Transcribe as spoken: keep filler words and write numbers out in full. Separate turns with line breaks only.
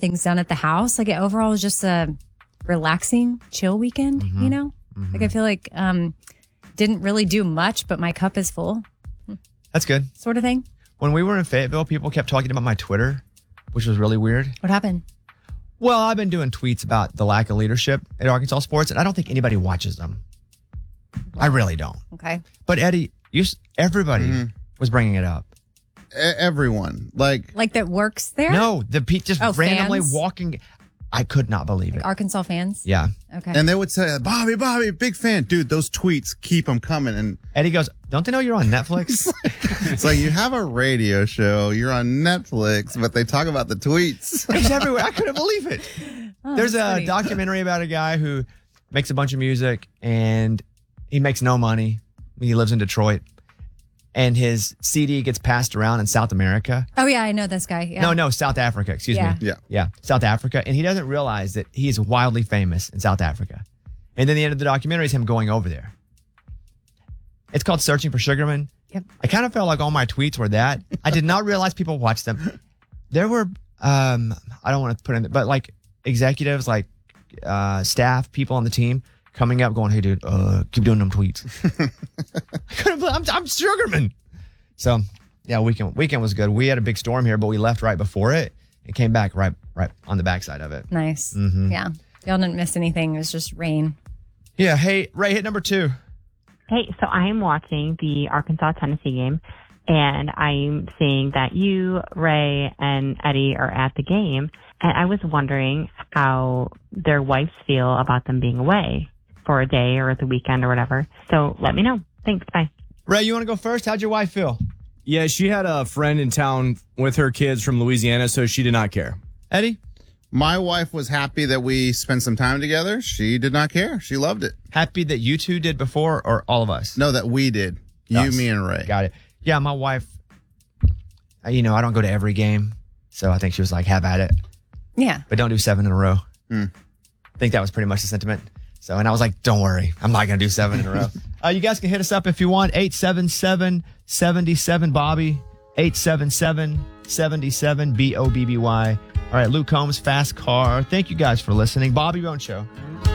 things done at the house. Like it overall was just a relaxing, chill weekend,
Mm-hmm.
you know?
Mm-hmm.
Like I feel like um didn't really do much, but my cup is full.
That's good.
Sort of thing.
When we were in Fayetteville, people kept talking about my Twitter, which was really weird.
What happened?
Well, I've been doing tweets about the lack of leadership at Arkansas sports, and I don't think anybody watches them. I really don't.
Okay.
But Eddie, you, s- everybody
Mm-hmm.
was bringing it up.
E- everyone. Like,
Like that works there?
No, the pe- just
Oh,
randomly
fans?
walking. I could not believe it.
Arkansas fans?
Yeah.
Okay.
and they would say, Bobby, Bobby, big fan. Dude, those tweets, keep them coming. And
Eddie goes, don't they know you're on Netflix?
it's like, you have a radio show, you're on Netflix, but they talk about the tweets.
It's everywhere. I couldn't believe it.
Oh,
There's a
that's funny.
documentary about a guy who makes a bunch of music and he makes no money. He lives in Detroit. And his C D gets passed around in South America.
Oh, yeah, I know this guy. Yeah.
No, no, South Africa. Excuse
Yeah.
me.
Yeah.
Yeah, South Africa. And he doesn't realize that he is wildly famous in South Africa. And then the end of the documentary is him going over there. It's called Searching for Sugarman.
Yep.
I kind of felt like all my tweets were that. I did not realize people watched them. There were, um, I don't want to put in, but like executives, like uh, staff, people on the team coming up going, hey, dude, uh, keep doing them tweets. I couldn't believe, I'm, I'm Sugarman. So, yeah, weekend weekend was good. We had a big storm here, but we left right before it and came back right right on the backside of it.
Nice.
Mhm.
Yeah. Y'all didn't miss anything. It was just rain.
Yeah. Hey, Ray, hit number two.
Hey, so I am watching the Arkansas-Tennessee game, and I'm seeing that you, Ray, and Eddie are at the game, and I was wondering how their wives feel about them being away for a day or the weekend or whatever. So let me know. Thanks. Bye.
Ray, you want to go first? How'd your wife feel?
Yeah, she had a friend in town with her kids from Louisiana, so she did not care.
Eddie?
My wife was happy that we spent some time together. She did not care. She loved it.
Happy that you two did before or all of us?
No, that we did. You,
Us.
me, and Ray.
Got it. Yeah, my wife, uh, you know, I don't go to every game. So I think she was like, have at it.
Yeah.
But don't do seven in a row.
Mm.
I think that was pretty much the sentiment. So, and I was like, don't worry. I'm not going to do seven in a row. Uh, you guys can hit us up if you want. eight seven seven, seven seven, Bobby. eight seven seven, seven seven, B O B B Y. All right, Luke Combs, Fast Car. Thank you guys for listening. Bobby Bone Show.